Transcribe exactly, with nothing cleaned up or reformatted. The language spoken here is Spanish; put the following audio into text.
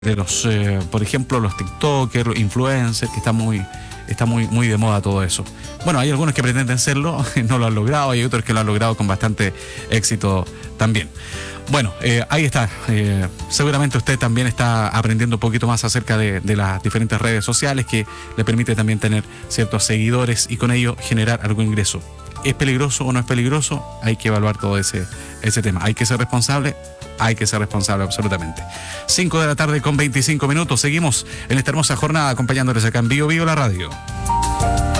de los, eh, por ejemplo, los TikTokers, influencers, que está muy, está muy, muy de moda todo eso. Bueno, hay algunos que pretenden serlo, no lo han logrado, hay otros que lo han logrado con bastante éxito también. Bueno, eh, ahí está. Eh, seguramente usted también está aprendiendo un poquito más acerca de, de las diferentes redes sociales que le permite también tener ciertos seguidores y con ello generar algún ingreso. ¿Es peligroso o no es peligroso? Hay que evaluar todo ese, ese tema. ¿Hay que ser responsable? Hay que ser responsable absolutamente. cinco de la tarde con veinticinco minutos. Seguimos en esta hermosa jornada acompañándoles acá en Bio Bio la Radio.